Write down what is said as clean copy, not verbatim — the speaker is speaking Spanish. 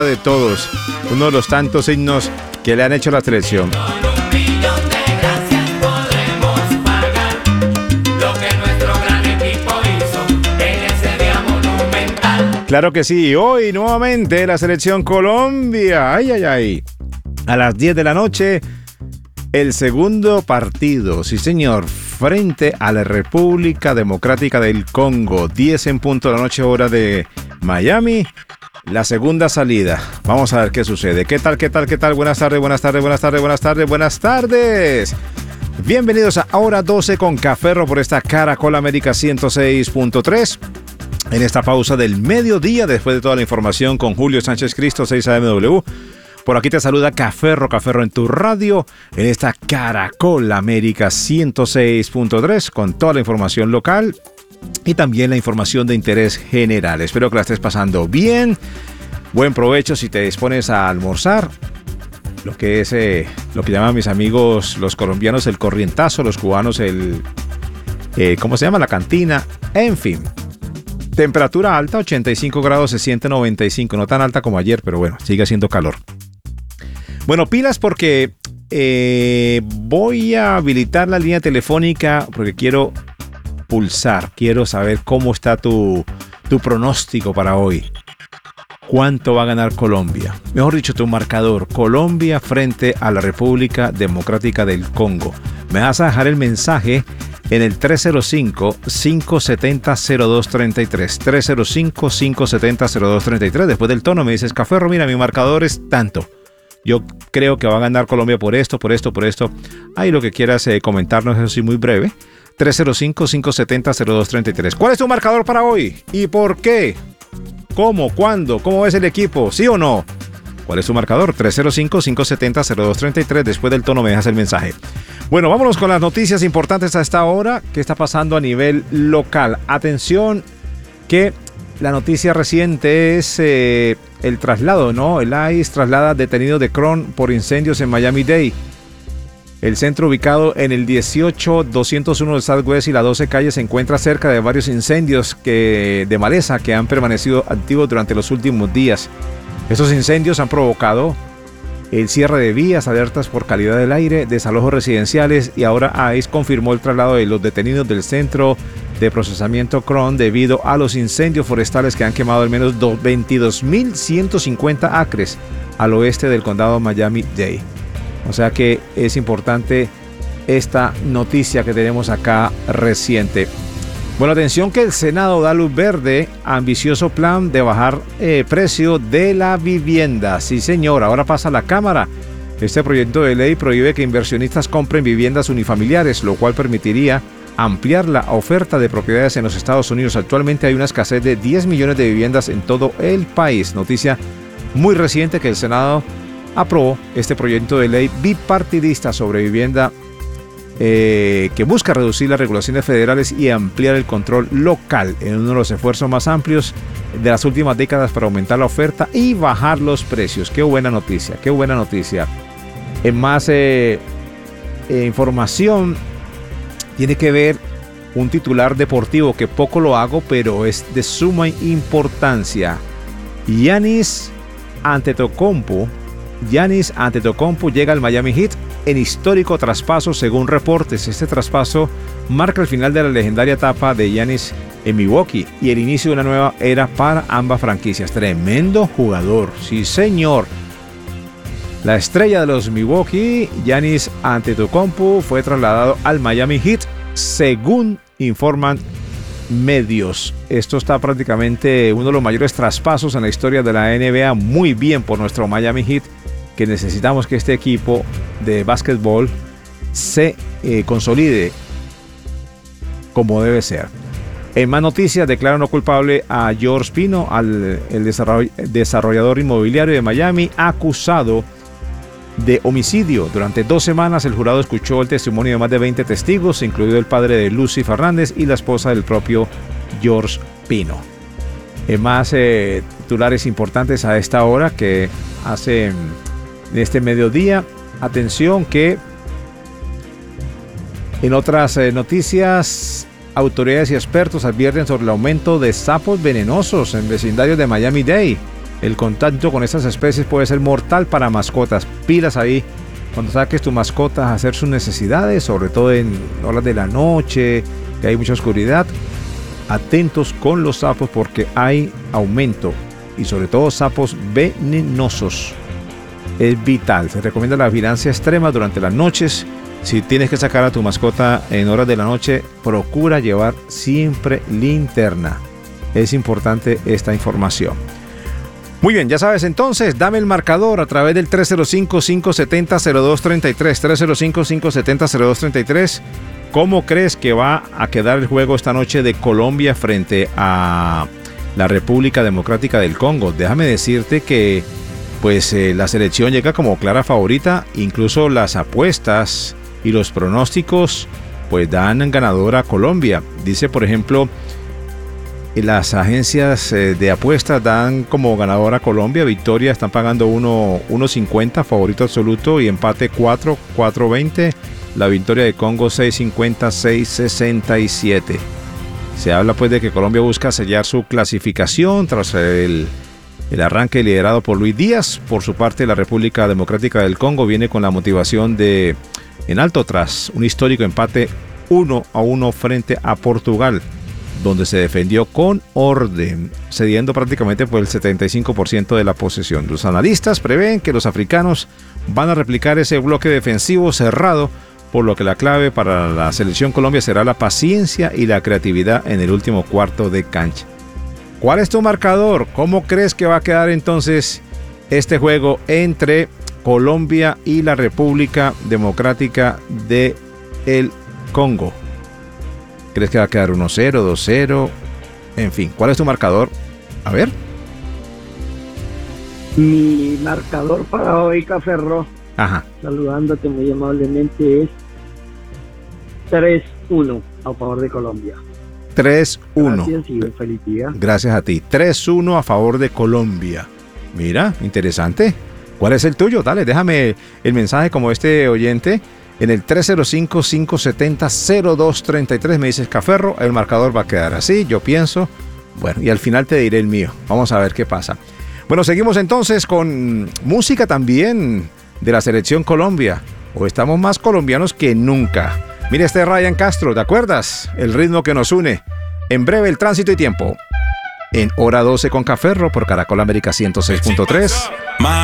de todos, uno de los tantos himnos que le han hecho a la selección. Con 1.000.000 de gracias podremos pagar lo que nuestro gran equipo hizo en ese día monumental. Claro que sí, hoy nuevamente la selección Colombia, a las 10 de la noche, el segundo partido, sí señor, frente a la República Democrática del Congo, 10 en punto de la noche, hora de Miami. La segunda salida. Vamos a ver qué sucede. ¿Qué tal? Buenas tardes. Bienvenidos a Hora 12 con Caferro por esta Caracol América 106.3. En esta pausa del mediodía, después de toda la información con Julio Sánchez Cristo, 6 AMW. Por aquí te saluda Caferro en tu radio, en esta Caracol América 106.3 con toda la información local y también la información de interés general. Espero que la estés pasando bien. Buen provecho si te dispones a almorzar. Lo que es lo que llaman mis amigos los colombianos el corrientazo, los cubanos ¿cómo se llama? La cantina. En fin. Temperatura alta, 85 grados, se siente 95. No tan alta como ayer, pero bueno, sigue haciendo calor. Bueno, pilas porque voy a habilitar la línea telefónica porque quiero saber cómo está tu pronóstico para hoy. ¿Cuánto va a ganar Colombia? Mejor dicho, tu marcador. Colombia frente a la República Democrática del Congo. Me vas a dejar el mensaje en el 305-570-0233. 305-570-0233. Después del tono me dices, Caferro, mira, mi marcador es tanto. Yo creo que va a ganar Colombia por esto. Ahí lo que quieras comentarnos, eso sí, muy breve. 305-570-0233. ¿Cuál es tu marcador para hoy? ¿Y por qué? ¿Cómo? ¿Cuándo? ¿Cómo ves el equipo? ¿Sí o no? ¿Cuál es tu marcador? 305-570-0233. Después del tono me dejas el mensaje. Bueno, vámonos con las noticias importantes a esta hora. ¿Qué está pasando a nivel local? Atención, que la noticia reciente es el traslado, ¿no? El ICE traslada detenidos de Cron por incendios en Miami-Dade. El centro, ubicado en el 18201 del Southwest y la 12 calle, se encuentra cerca de varios incendios de maleza que han permanecido activos durante los últimos días. Estos incendios han provocado el cierre de vías, alertas por calidad del aire, desalojos residenciales, y ahora ICE confirmó el traslado de los detenidos del centro de procesamiento Cron debido a los incendios forestales que han quemado al menos 22.150 acres al oeste del condado Miami-Dade. O sea que es importante esta noticia que tenemos acá reciente. Bueno, atención que el Senado da luz verde a ambicioso plan de bajar precio de la vivienda. Sí, señor, ahora pasa a la Cámara. Este proyecto de ley prohíbe que inversionistas compren viviendas unifamiliares, lo cual permitiría ampliar la oferta de propiedades en los Estados Unidos. Actualmente hay una escasez de 10 millones de viviendas en todo el país. Noticia muy reciente que el Senado aprobó este proyecto de ley bipartidista sobre vivienda que busca reducir las regulaciones federales y ampliar el control local en uno de los esfuerzos más amplios de las últimas décadas para aumentar la oferta y bajar los precios. Qué buena noticia, qué buena noticia. En más información, tiene que ver un titular deportivo que poco lo hago, pero es de suma importancia. Giannis Antetokounmpo llega al Miami Heat en histórico traspaso según reportes. Este traspaso marca el final de la legendaria etapa de Giannis en Milwaukee y el inicio de una nueva era para ambas franquicias. Tremendo jugador, sí señor. La estrella de los Milwaukee, Giannis Antetokounmpo, fue trasladado al Miami Heat según informan medios. Esto está prácticamente uno de los mayores traspasos en la historia de la NBA. Muy bien por nuestro Miami Heat, que necesitamos que este equipo de básquetbol se consolide como debe ser. En más noticias, declaran no culpable a George Pino, el desarrollador inmobiliario de Miami, acusado de homicidio. Durante 2 semanas el jurado escuchó el testimonio de más de 20 testigos, incluido el padre de Lucy Fernández y la esposa del propio George Pino. Más titulares importantes a esta hora que hacen este mediodía. Atención que en otras noticias, autoridades y expertos advierten sobre el aumento de sapos venenosos en vecindarios de Miami-Dade. El contacto con estas especies puede ser mortal para mascotas. Pilas ahí cuando saques tu mascota a hacer sus necesidades, sobre todo en horas de la noche, que hay mucha oscuridad. Atentos con los sapos porque hay aumento y sobre todo sapos venenosos. Es vital, se recomienda la vigilancia extrema durante las noches. Si tienes que sacar a tu mascota en horas de la noche, procura llevar siempre linterna. Es importante esta información. Muy bien, ya sabes entonces, dame el marcador a través del 305-570-0233, 305-570-0233. ¿Cómo crees que va a quedar el juego esta noche de Colombia frente a la República Democrática del Congo? Déjame decirte que pues la selección llega como clara favorita, incluso las apuestas y los pronósticos pues dan ganadora a Colombia. Dice, por ejemplo, las agencias de apuestas dan como ganadora a Colombia. Victoria están pagando 1.50, favorito absoluto, y empate 4.20. La victoria de Congo 6.50, 6.67. Se habla pues de que Colombia busca sellar su clasificación tras el arranque liderado por Luis Díaz. Por su parte, la República Democrática del Congo viene con la motivación de en alto tras un histórico empate 1-1 frente a Portugal, donde se defendió con orden, cediendo prácticamente por el 75% de la posesión. Los analistas prevén que los africanos van a replicar ese bloque defensivo cerrado, por lo que la clave para la selección Colombia será la paciencia y la creatividad en el último cuarto de cancha. ¿Cuál es tu marcador? ¿Cómo crees que va a quedar entonces este juego entre Colombia y la República Democrática del Congo? ¿Crees que va a quedar 1-0, 2-0? En fin, ¿cuál es tu marcador? A ver. Mi marcador para hoy, Caferro, saludándote muy amablemente, es 3-1 a favor de Colombia. 3-1. Gracias y un feliz día. Gracias a ti. 3-1 a favor de Colombia. Mira, interesante. ¿Cuál es el tuyo? Dale, déjame el mensaje como este oyente. En el 305-570-0233 me dices, Caferro, el marcador va a quedar así, yo pienso. Bueno, y al final te diré el mío. Vamos a ver qué pasa. Bueno, seguimos entonces con música también de la selección Colombia. Hoy estamos más colombianos que nunca. Mira este Ryan Castro, ¿te acuerdas? El ritmo que nos une. En breve el tránsito y tiempo. En Hora 12 con Caferro por Caracol América 106.3.